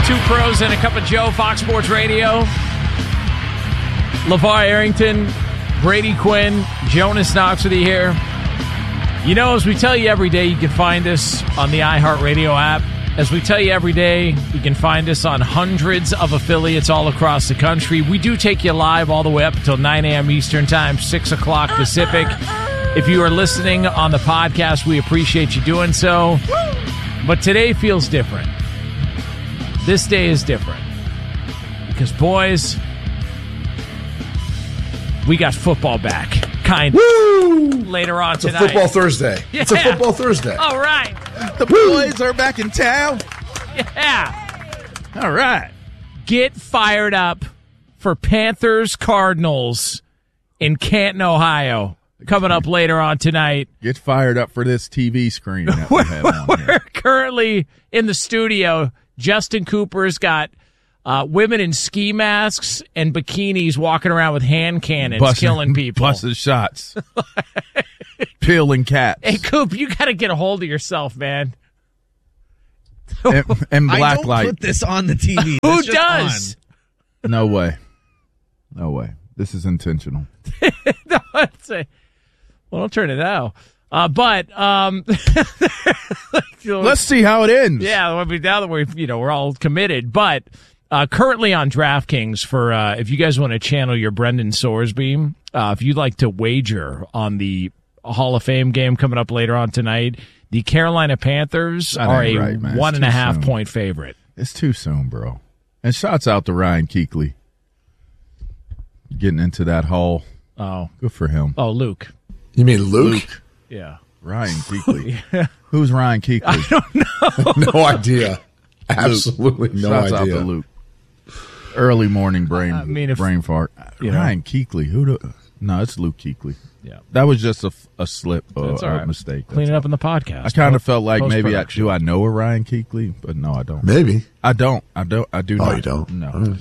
Two Pros and a Cup of Joe, Fox Sports Radio. LeVar Arrington, Brady Quinn, Jonas Knox with you here. You know, as we tell you every day, you can find us on the iHeartRadio app. As we tell you every day, you can find us on hundreds of affiliates all across the country. We do take you live all the way up until 9 a.m. Eastern Time, 6 o'clock Pacific. If you are listening on the podcast, we appreciate you doing so. But today feels different. This day is different. Because, boys, we got football back. Kind of. Woo! Later on tonight. It's a football Thursday. Yeah. It's a football Thursday. All right. The boys are back in town. Yeah. All right. Get fired up for Panthers-Cardinals in Canton, Ohio. Coming up later on tonight. Get fired up for this TV screen that we have on We're here. currently in the studio. Justin Cooper's got women in ski masks and bikinis walking around with hand cannons, killing people. Busting shots. Peeling cats. Hey, Coop, you got to get a hold of yourself, man. And black I don't light. put this on the TV. Who It's just does? on. No way. No way. This is intentional. No, well, don't turn it out. Let's see how it ends. Yeah, I mean, now that we're all committed, but currently on DraftKings for if you guys want to channel your Brendan Sorsby, if you'd like to wager on the Hall of Fame game coming up later on tonight, the Carolina Panthers are a right, man. 1.5 point favorite. It's too soon, bro. And shouts out to Ryan Keekley. Getting into that hall. Oh, Good for him. oh, Luke. You mean Luke? Yeah. Ryan Keekley. Who's Ryan Keekley? I don't know. No idea. Absolutely no Shouts idea. out to Luke. Early morning brain brain fart. you know. Ryan Keekley. No, it's Luke Keekley. Yeah. That was just a slip or That's all right. a mistake. Clean it up in the podcast. I kind of felt like maybe Post-production. do I know a Ryan Keekley? But no, I don't. Maybe. I do not. Oh, you don't?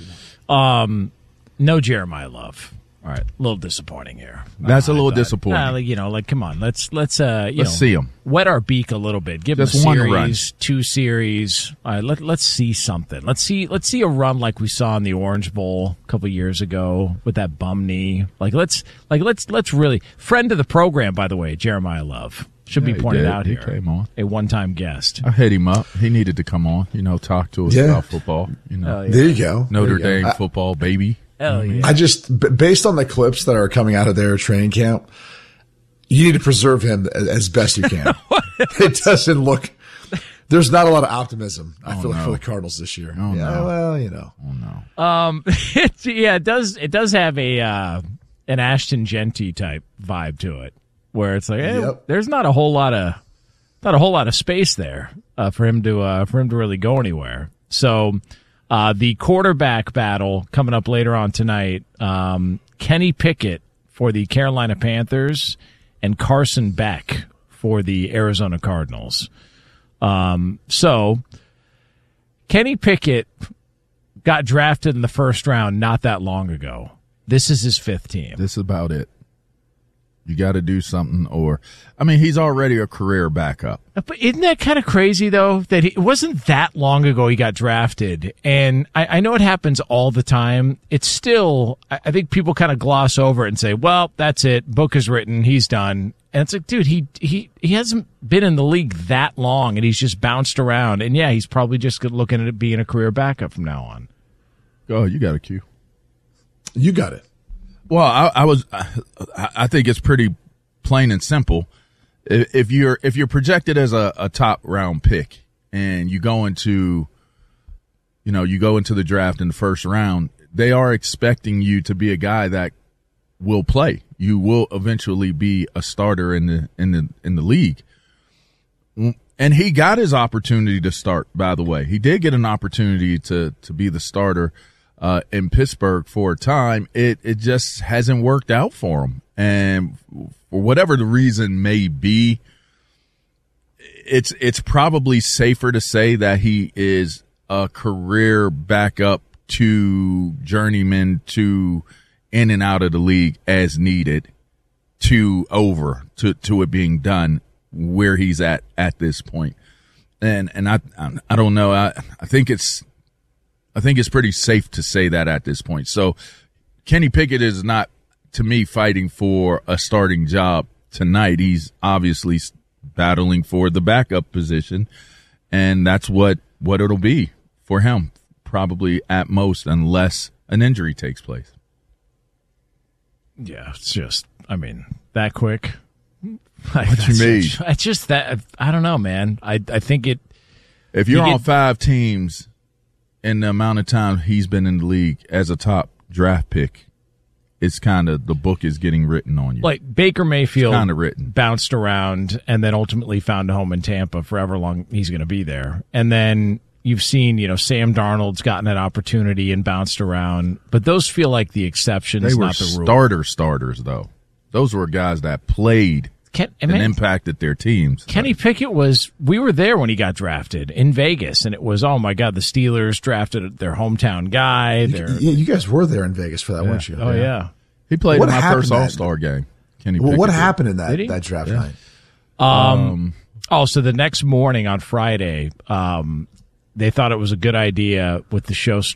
No. No Jeremiah Love. All right, a little disappointing here. That's a little disappointing. Come on, let's see him. Wet our beak a little bit. Give Just him a one series, 2 series. All right, let's see something. Let's see a run like we saw in the Orange Bowl a couple years ago with that bum knee. Let's really friend of the program, by the way, Jeremiah Love should be pointed out he here. Came on. A one-time guest. I hit him up. He needed to come on. Talk to us about football. Yeah. There you go. Notre Dame football, baby. Hell yeah. I just, based on the clips that are coming out of their training camp, you need to preserve him as best you can. It doesn't look, there's not a lot of optimism, I feel like, for the Cardinals this year. Oh, yeah, no. well, you know. Oh, no. It does have an Ashton Genty type vibe to it, where it's like, hey, Yep. there's not a whole lot of space there for him to really go anywhere. So the quarterback battle coming up later on tonight, Kenny Pickett for the Carolina Panthers and Carson Beck for the Arizona Cardinals. So Kenny Pickett got drafted in the first round not that long ago. This is his 5th team. This is about it. You got to do something, he's already a career backup. But isn't that kind of crazy, though, that it wasn't that long ago he got drafted? And I know it happens all the time. It's still, I think people kind of gloss over it and say, well, that's it. Book is written. He's done. And it's like, dude, he hasn't been in the league that long, and he's just bounced around. And, yeah, he's probably just looking at it being a career backup from now on. Oh, you got a cue. You got it. Well, I think it's pretty plain and simple. If you're projected as a top round pick and you go into the draft in the first round, they are expecting you to be a guy that will play. You will eventually be a starter in the league. And he got his opportunity to start, by the way. He did get an opportunity to be the starter in Pittsburgh for a time. It just hasn't worked out for him. And for whatever the reason may be, it's probably safer to say that he is a career backup to journeyman to in and out of the league as needed to it being done where he's at this point. And I don't know. I think it's I think it's pretty safe to say that at this point. So Kenny Pickett is not, to me, fighting for a starting job tonight. He's obviously battling for the backup position, and that's what it'll be for him, probably at most, unless an injury takes place. Yeah, it's just, I mean, that quick. What you mean? It's just that, I don't know, man. I think it. If you're on 5 teams in the amount of time he's been in the league as a top draft pick, it's kind of, the book is getting written on you. Like Baker Mayfield kind of written, bounced around and then ultimately found a home in Tampa for however long he's going to be there. And then you've seen, Sam Darnold's gotten an opportunity and bounced around, but those feel like the exceptions, they were not the rule. Starters, though. Those were guys that played and impacted their teams. Kenny Pickett we were there when he got drafted in Vegas, and it was, oh my God, the Steelers drafted their hometown guy. You guys were there in Vegas for that, weren't you? Oh, yeah. He played in my first All-Star game. Kenny Pickett. What happened in that draft night? So the next morning on Friday, they thought it was a good idea with the show